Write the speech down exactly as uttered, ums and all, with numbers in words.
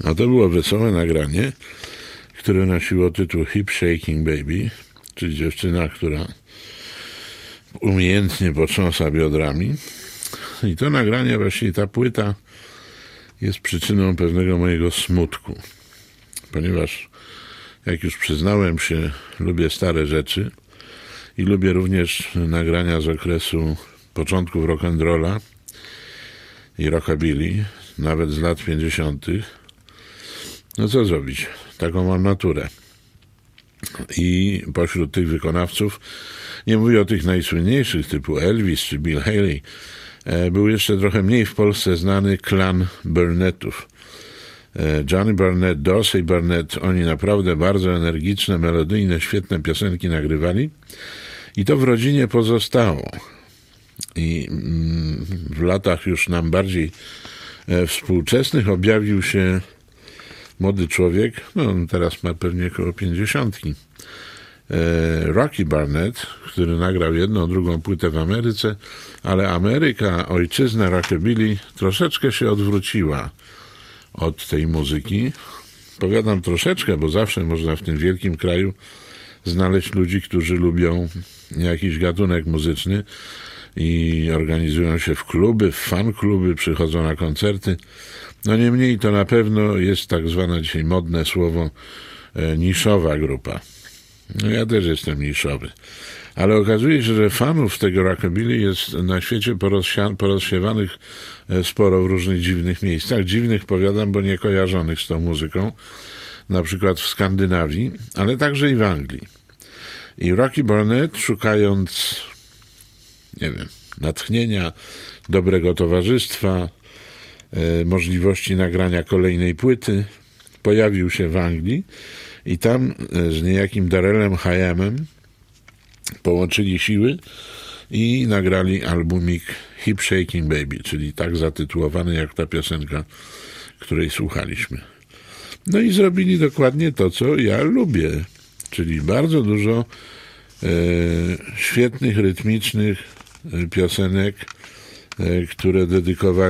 A to było wesołe nagranie, które nosiło tytuł Hip Shaking Baby, czyli dziewczyna, która umiejętnie potrząsa biodrami. I to nagranie, właściwie ta płyta jest przyczyną pewnego mojego smutku, ponieważ, jak już przyznałem się, lubię stare rzeczy i lubię również nagrania z okresu początków rock'n'rolla i rockabilly, nawet z lat pięćdziesiątych. No co zrobić? Taką mam naturę. I pośród tych wykonawców, nie mówię o tych najsłynniejszych typu Elvis czy Bill Haley, był jeszcze trochę mniej w Polsce znany klan Burnettów. Johnny Burnett, Dorsey Burnett, oni naprawdę bardzo energiczne, melodyjne, świetne piosenki nagrywali i to w rodzinie pozostało. I w latach już nam bardziej współczesnych objawił się młody człowiek, no on teraz ma pewnie około pięćdziesiątki, Rocky Barnett, który nagrał jedną, drugą płytę w Ameryce, ale Ameryka, ojczyzna rockabilly, troszeczkę się odwróciła od tej muzyki. Powiadam troszeczkę, bo zawsze można w tym wielkim kraju znaleźć ludzi, którzy lubią jakiś gatunek muzyczny i organizują się w kluby, w fan kluby, przychodzą na koncerty. No niemniej to na pewno jest tak zwane dzisiaj modne słowo e, niszowa grupa. No ja też jestem niszowy. Ale okazuje się, że fanów tego rockabilly jest na świecie porozsia- porozsiewanych sporo w różnych dziwnych miejscach. Dziwnych powiadam, bo nie kojarzonych z tą muzyką. Na przykład w Skandynawii, ale także i w Anglii. I Rocky Barnett, szukając, nie wiem, natchnienia, dobrego towarzystwa, e, możliwości nagrania kolejnej płyty, pojawił się w Anglii i tam z niejakim Darrellem Hyamem połączyli siły i nagrali albumik Hip Shaking Baby, czyli tak zatytułowany jak ta piosenka, której słuchaliśmy. No i zrobili dokładnie to, co ja lubię, czyli bardzo dużo e, świetnych, rytmicznych piosenek, e, które dedykowali